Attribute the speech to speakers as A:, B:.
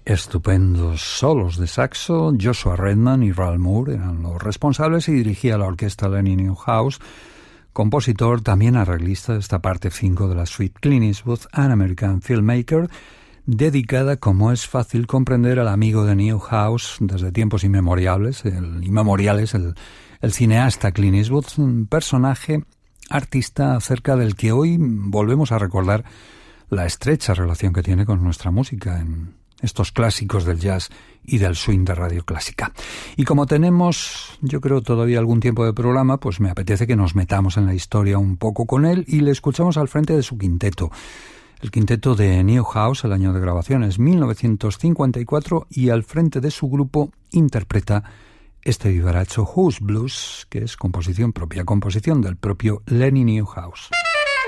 A: Estupendos solos de saxo. Joshua Redman y Ral Moore eran los responsables y dirigía la orquesta Lenny Newhouse, compositor, también arreglista de esta parte 5 de la suite Clint Eastwood, An American Filmmaker, dedicada, como es fácil comprender, al amigo de Newhouse desde tiempos inmemoriales, el cineasta Clint Eastwood, un personaje artista acerca del que hoy volvemos a recordar la estrecha relación que tiene con nuestra música en estos clásicos del jazz y del swing de Radio Clásica. Y como tenemos, yo creo, todavía algún tiempo de programa, pues me apetece que nos metamos en la historia un poco con él y le escuchamos al frente de su quinteto. El quinteto de Newhouse, el año de grabación es 1954, y al frente de su grupo interpreta este vivaracho Who's Blues, que es composición del propio Lenny Newhouse.